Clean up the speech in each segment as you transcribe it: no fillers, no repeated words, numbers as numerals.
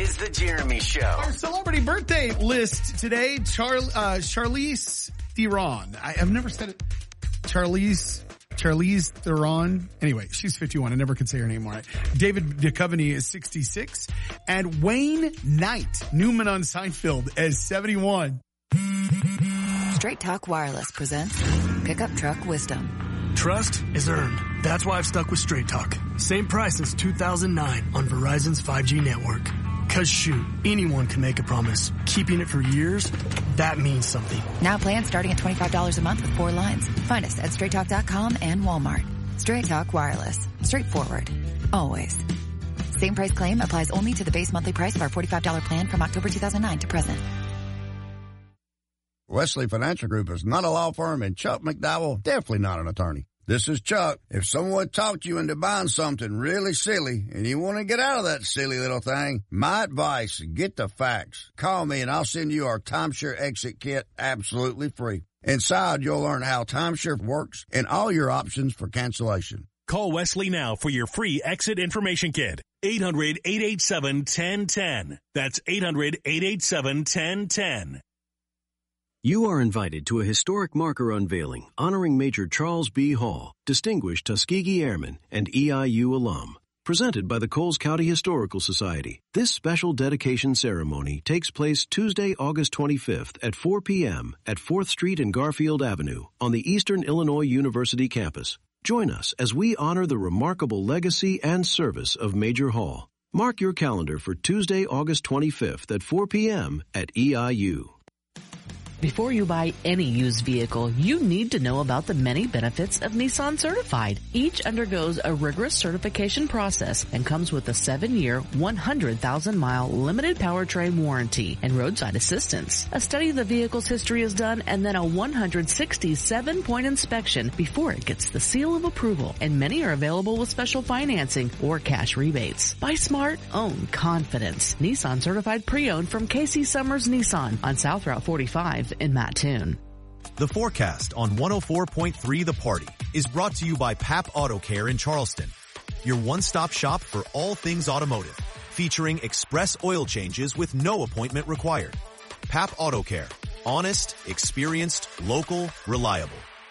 is The Jeremy Show. Our celebrity birthday list today, Charlize Theron. I've never said it. Charlize Theron. Anyway, she's 51. I never could say her name right. David Duchovny is 66. And Wayne Knight, Newman on Seinfeld, is 71. Straight Talk Wireless presents Pickup Truck Wisdom. Trust is earned. That's why I've stuck with Straight Talk. Same price since 2009 on Verizon's 5G network. Cause shoot, anyone can make a promise. Keeping it for years, that means something. Now plans starting at $25 a month with 4 lines. Find us at straighttalk.com and Walmart. Straight Talk Wireless. Straightforward. Always. Same price claim applies only to the base monthly price of our $45 plan from October 2009 to present. Wesley Financial Group is not a law firm, and Chuck McDowell definitely not an attorney. This is Chuck. If someone talked you into buying something really silly and you want to get out of that silly little thing, my advice, get the facts. Call me and I'll send you our timeshare exit kit absolutely free. Inside, you'll learn how timeshare works and all your options for cancellation. Call Wesley now for your free exit information kit. 800-887-1010. That's 800-887-1010. You are invited to a historic marker unveiling honoring Major Charles B. Hall, distinguished Tuskegee Airman and EIU alum, presented by the Coles County Historical Society. This special dedication ceremony takes place Tuesday, August 25th at 4 p.m. at 4th Street and Garfield Avenue on the Eastern Illinois University campus. Join us as we honor the remarkable legacy and service of Major Hall. Mark your calendar for Tuesday, August 25th at 4 p.m. at EIU. Before you buy any used vehicle, you need to know about the many benefits of Nissan Certified. Each undergoes a rigorous certification process and comes with a 7-year, 100,000-mile limited powertrain warranty and roadside assistance. A study of the vehicle's history is done and then a 167-point inspection before it gets the seal of approval. And many are available with special financing or cash rebates. Buy smart, own confidence. Nissan Certified Pre-Owned from KC Summers Nissan on South Route 45. In Mattoon. The forecast on 104.3 The Party is brought to you by Pap Auto Care in Charleston, your one-stop shop for all things automotive, featuring express oil changes with no appointment required. Pap Auto Care. Honest, experienced, local, reliable.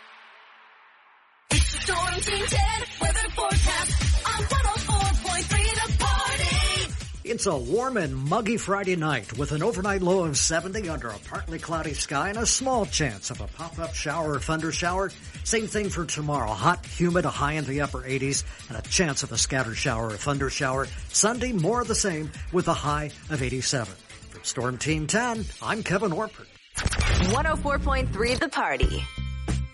It's the Storm Team 10 weather forecast on 104.3 The Party. It's a warm and muggy Friday night with an overnight low of 70 under a partly cloudy sky and a small chance of a pop-up shower or thunder shower. Same thing for tomorrow. Hot, humid, a high in the upper 80s and a chance of a scattered shower or thunder shower. Sunday, more of the same with a high of 87. For Storm Team 10, I'm Kevin Orpert. 104.3 The Party.